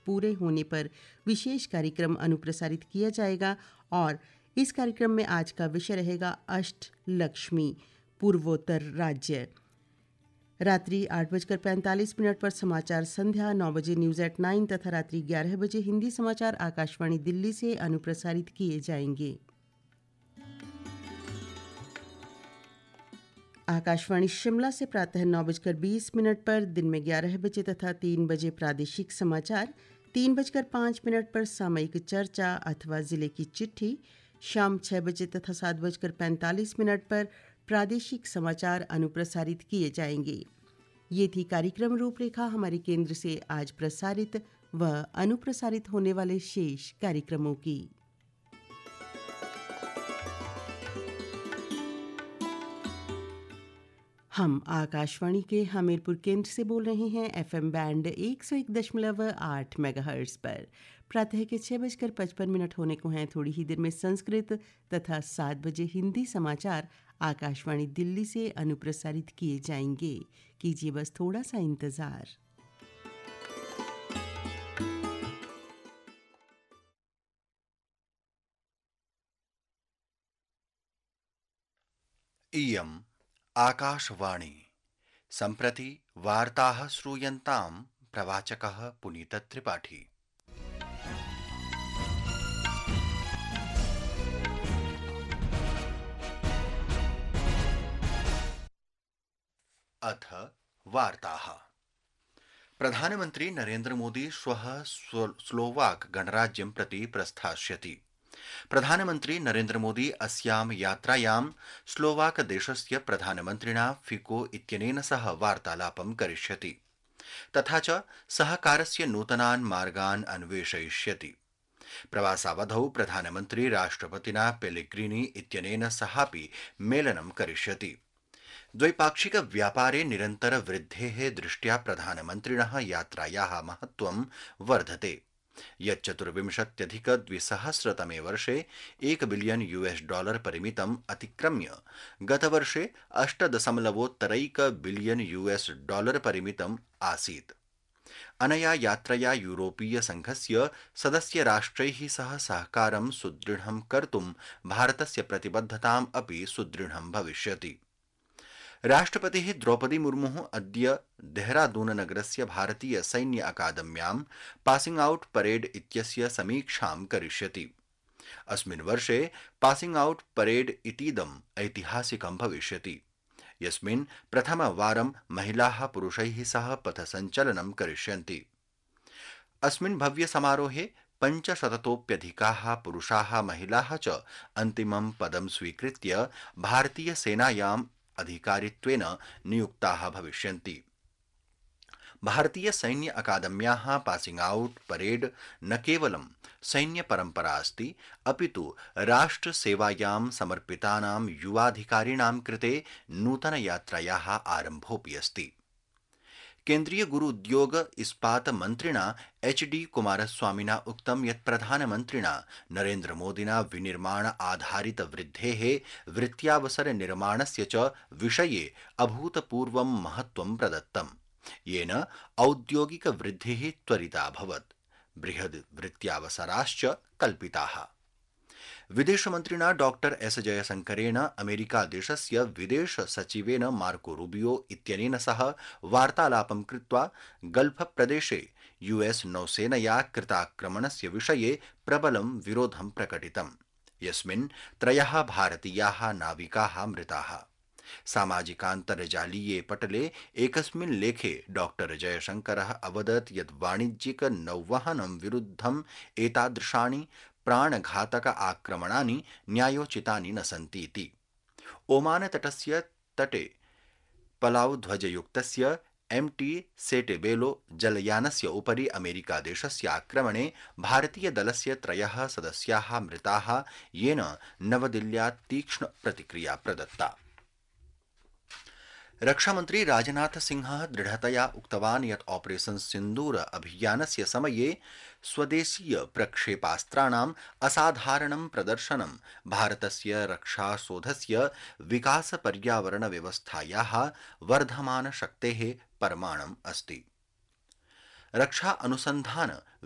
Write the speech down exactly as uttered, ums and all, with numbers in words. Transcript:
पूरे होने पर विशेष कार्यक्रम अनुप्रसारित किया जाएगा और इस कार्यक्रम में आज का विषय रहेगा अष्टलक्ष्मी पूर्वोत्तर राज्य। रात्रि आठ बजकर पैंतालीस मिनट पर समाचार संध्या, नौ बजे न्यूज एट नाइन तथा रात्रि ग्यारह बजे हिंदी समाचार आकाशवाणी दिल्ली से अनुप्रसारित किए जाएंगे। आकाशवाणी शिमला से प्रातः नौ बजकर बीस मिनट पर, दिन में ग्यारह बजे तथा तीन बजे प्रादेशिक समाचार, तीन बजकर पाँच मिनट पर सामयिक चर्चा अथवा जिले की चिट्ठी, शाम छः बजे तथा सात बजकर पैंतालीस मिनट पर प्रादेशिक समाचार अनुप्रसारित किए जाएंगे। ये थी कार्यक्रम रूपरेखा हमारे केंद्र से आज प्रसारित व अनुप्रसारित होने वाले शेष कार्यक्रमों की। हम आकाशवाणी के हमीरपुर केंद्र से बोल रहे हैं एफएम बैंड एक सौ एक दशमलव आठ मेगाहर्ट्ज पर। प्रातः के छः बजकर पचपन मिनट होने को हैं। थोड़ी ही देर में संस्कृत तथा सात बजे हिंदी समाचार आकाशवाणी दिल्ली से अनुप्रसारित किए जाएंगे। कीजिए बस थोड़ा सा इंतज़ार। इयम् आकाशवाणी। सम्प्रति वार्ताः श्रूयन्तां प्रवाचकः पुनीत त्रिपाठी। अथ वार्ताः। प्रधानमन्त्री नरेन्द्र मोदी श्वः स्लोवाक गणराज्यं प्रति प्रस्थास्यति। प्रधानमन्त्री नरेन्द्र मोदी अस्यां यात्रायां स्लोवाक देशस्य प्रधानमन्त्रिणा फिको इत्यनेन सह वार्तालापं करिष्यति तथा च सहकारस्य नूतनान् मार्गान् अन्वेषयिष्यति। प्रवासावधौ प्रधानमन्त्री राष्ट्रपतिना पेलेग्रिनी इत्यनेन सहापि मेलनं करिष्यति। द्वैपाक्षिक व्यापारे निरन्तर वृद्धेः दृष्ट्या प्रधानमन्त्रिणः यात्रायाः महत्त्वं वर्धते। यच्चतुर्विंशत्यधिक द्विसहस्रतमे वर्षे एक बिलियन यूएस डॉलर परिमितम् अतिक्रम्य गतवर्षे अष्ट दशमलवोत्तरैक बिलियन यूएस डॉलर परिमितम् आसीत्। अनया यात्रया यूरोपीय संघस्य सदस्य राष्ट्रैः सह सहकारं सुदृढं कर्तुं भारतस्य प्रतिबद्धताम् अपि सुदृढं भविष्यति। राष्ट्रपतिः द्रौपदी मुर्मुः अद्य देहरादून नगरस्य भारतीय सैन्य अकादम्यां पासिंग आउट परेड इत्यस्य समीक्षां करिष्यति। अस्मिन् वर्षे पासिंग आउट परेड इतीदम् ऐतिहासिकं भविष्यति, यस्मिन् प्रथमवारं महिलाः पुरुषैः सह पथसञ्चलनं करिष्यन्ति। अस्मिन् भव्य समारोहे पञ्चशततोप्यधिकाः पुरुषाः महिलाः च अन्तिमं पदं स्वीकृत्य भारतीय सेनायाम् अधिकारित्वेन नियुक्ताः भविष्यन्ति। भारतीय सैन्य अकादम्याः पासिंग आउट परेड न केवलं सैन्य परम्परा अस्ति, अपितु राष्ट्रसेवायां समर्पितानां युवाधिकारिणां कृते नूतनयात्रायाः आरम्भोऽपि अस्ति। केन्द्रीय गुरु उद्योग इस्पात मन्त्रिणा एच डी कुमारस्वामिना उक्तं यत् प्रधानमन्त्रिणा नरेन्द्र मोदिना विनिर्माण आधारित वृद्धेः वृत्त्यावसर निर्माणस्य च विषये अभूतपूर्वं महत्त्वं प्रदत्तम्, येन औद्योगिक वृद्धिः त्वरिता अभवत्, बृहद् वृत्त्यावसराश्च कल्पिताः। विदेशमन्त्रिणा डॉक्टर एस जयशंकरेण अमेरिका देशस्य विदेश सचिवेन मार्को रूबियो इत्यनेन सह वार्तालापं कृत्वा गल्फ प्रदेशे यूएस नौसेनया कृताक्रमणस्य विषये प्रबलं विरोधं प्रकटितम्, यस्मिन् त्रयः भारतीयाः नाविकाः मृताः। सामाजिकान्तर्जालीये पटले एकस्मिन् लेखे डॉक्टर जयशंकरः अवदत् यत् वाणिज्यिक नौवहनं विरुद्धम् एतादृशानि प्राणघातक आक्रमणानि न्यायोचितानि न सन्तीति। ओमान तटस्य तटे पलाव ध्वजयुक्तस्य एम टी सेटेबेलो जलयानस्य उपरि अमेरिका देशस्य आक्रमणे भारतीय दलस्य त्रयः सदस्याः मृताः, येन नवदिल्ल्यां तीक्ष्ण प्रतिक्रिया प्रदत्ता। रक्षामन्त्री राजनाथ सिंहः दृढतया उक्तवान् यत् ऑपरेशन सिन्दूर अभियानस्य समये स्वदेशीय प्रक्षेपास्त्राणाम् असाधारणं प्रदर्शनं भारतस्य रक्षासौधस्य विकास पर्यावरण व्यवस्थायाः वर्धमान शक्तेः प्रमाणम् अस्ति। रक्षा अनुसंधान